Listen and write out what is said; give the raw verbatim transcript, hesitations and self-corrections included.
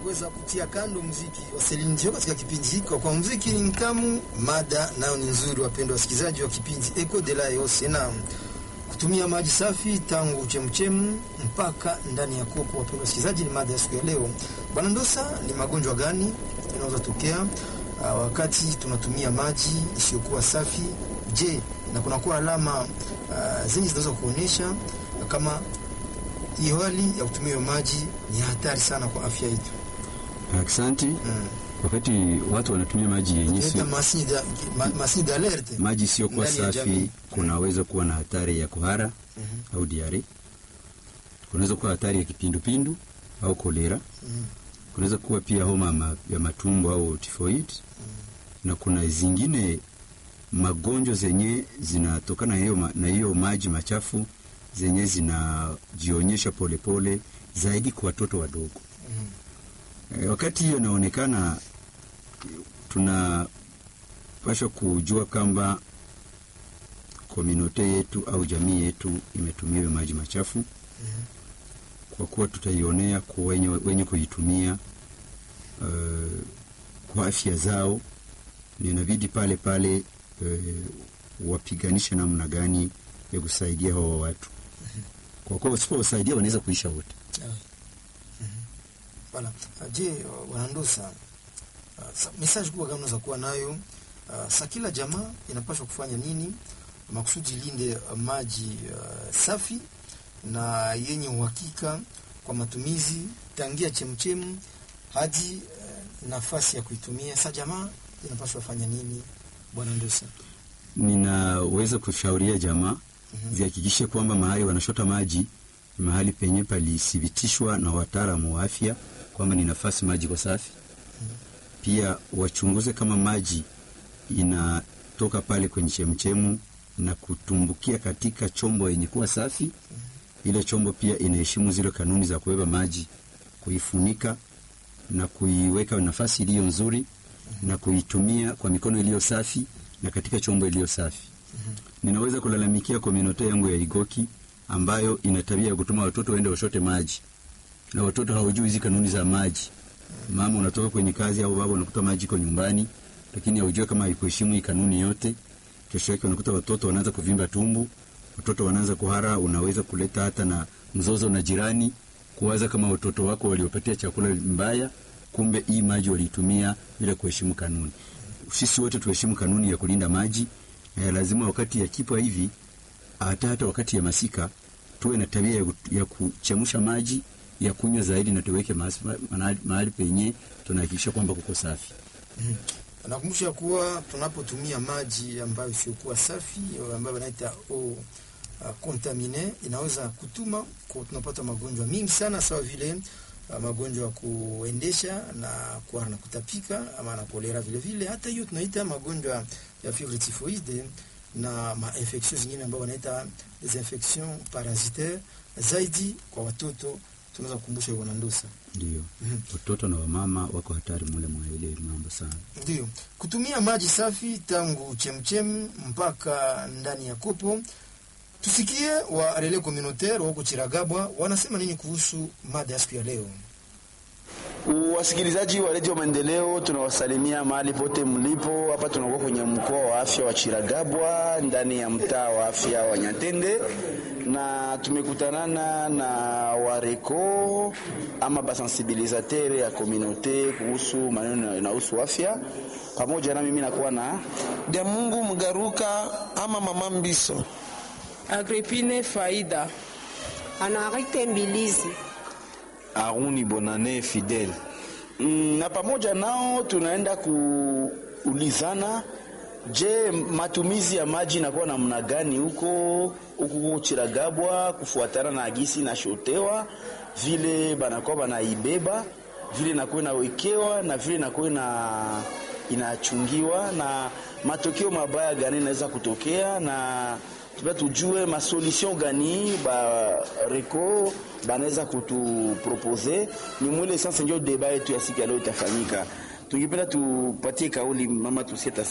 kuweza kutia kando muziki wa Celine Dion katika kipindi hiki. Kwa muziki ni mtamu, mada nayo ni nzuri, wapendwa wasikilizaji wa kipindi Echo de la Yose, na kutumia maji safi tangu chemchemu mpaka ndani ya kopo. Wapendwa wasikilizaji, ni mada ya siku ya leo. Bwana Ndosa, ni magonjwa gani yanaweza tokea uh, wakati tunatumia maji isiyokuwa safi? Je, na kuna kwa alama uh, zenye zinaweza kuonyesha kama hiyo hali ya kutumia maji ni hatari sana kwa afya yetu? Asante. Mm. Wakati watu wanatumia maji yenye sio masida masida alerte, maji sio kwa safi, kunaweza kuwa na hatari ya kuhara mm-hmm. au diare. Kunaweza kuwa hatari ya kipindupindu au kolera. Mm-hmm. Kunaweza kuwa pia homa ma, ya matumbo au typhoid. Mm-hmm. Na kuna zingine magonjwa zenye zinatokana hiyo na hiyo maji machafu zenye zinajionyesha polepole zaidi kwa watoto wadogo. Mm-hmm. E, wakati hiyo inaonekana, tunapaswa kujua kwamba komunote yetu au jamii yetu imetumia maji machafu. Mm-hmm. Kwa kuwa tutaionea kwa wenye, wenye kuitumia uh, kwa afya zao, ni inabidi pale pale uh, wapiganisha namna gani ya kusaidia hao watu. Mm-hmm. Kwa kuwa usipowasaidia wanaweza kuisha wote. Mm-hmm. Bala, je, Wanandosa, uh, message kubwa gani unaweza kuwa nayo? Uh, sa kila jamaa inapaswa kufanya nini makusudi linde uh, maji uh, safi na yenye uhakika kwa matumizi tangia chemchemu hadi uh, nafasi ya kuitumia? Sa jamaa inapaswa kufanya nini, Bwana Ndosa? Ninaweza kushauria jamaa mm-hmm. zihakikishe kwamba mahali wanashota maji ni mahali penye palithibitishwa na wataalamu wa afya kwamba ni nafasi maji kwa safi. Mm-hmm. Pia wachunguze kama maji inatoka pale kwenye chemchemu na kutumbukia katika chombo yenye kuwa safi. Mm-hmm. Ile chombo pia inaheshimu zile kanuni za kubeba maji, kuifunika na kuiweka nafasi iliyo nzuri. Mm-hmm. na kuitumia kwa mikono iliyo safi na katika chombo iliyo safi. Mm-hmm. Ninaweza kulalamikia komunote yangu ya Igoki ambayo ina tabia ya kutuma watoto waende washote maji. Na watoto hawajui hizo kanuni za maji. Mm-hmm. Mama unatoka kwenye kazi au baba unakuta maji kwa nyumbani, lakini haujui kama haikuheshimu hii kanuni yote. Kesho yake unakuta watoto wanaanza kuvimba tumbo, watoto wanaanza kuhara, unaweza kuleta hata na mzozo na jirani, kuwaza kama watoto wako waliopatia chakula mbaya, kumbe hii maji walitumia bila kuheshimu kanuni. Sisi wote tuheshimu kanuni ya kulinda maji. Eh, lazima wakati ya kipwa hivi, hata hata wakati ya masika, tuwe na tabia ya, ya kuchemsha maji ya kunywa zaidi na tuweke mahali penye tunahakikisha kwamba kuko safi. Mm-hmm. Nakumbusha kuwa tunapotumia maji ambayo sio kuwa safi, ambayo wanaita au uh, contamine, inaweza kutuma kwa tunapata magonjwa mingi sana, sawa vile uh, magonjwa ya kuendesha na kuhara na kutapika ama na kolera vile vile. Hata hiyo tunaita magonjwa ya fièvre typhoïde na ma infections zingine ambayo wanaita des infections parasitaires zaidi kwa watoto. Tunaweza kukumbusha Bwana Ndosa. Ndio. Mm-hmm. Watoto na wamama wako hatari mule mwa ile mambo sana. Ndio. Kutumia maji safi tangu chemchemu mpaka ndani ya kopo. Tusikie wa relais communautaire wako Chiragabwa wanasema nini kuhusu mada ya siku ya leo. Wasikilizaji wa Radio Maendeleo, tunawasalimia mahali pote mlipo. Hapa tunakuwa kwenye mkoa wa afya wa Chiragabwa ndani ya mtaa wa afya wa Nyatende, na tumekutanana na wareko ama basensibilisateur ya communauté kuhusu maneno yanayohusu afya. Pamoja na mimi nakuwa na Demungu Mugaruka ama Mama Mbiso, Agripine Faida, Anarite Mbilizi, Aruni Bonane Fidel. Mm, na pamoja nao tunaenda kuulizana, je, matumizi ya maji inakuwa namna gani huko huko Chiragabwa kufuatana na agisi na shotewa vile banakuwa banaibeba vile inakuwa inawekewa na vile inakuwa ina inachungiwa, na matokeo mabaya gani inaweza kutokea, na tuba tujue ma solution gani ba reko banaweza kutupropose. Ni mwele sasa ndio deba yetu ya siku leo itafanyika. Tungependa tupatie kauli mama tusieta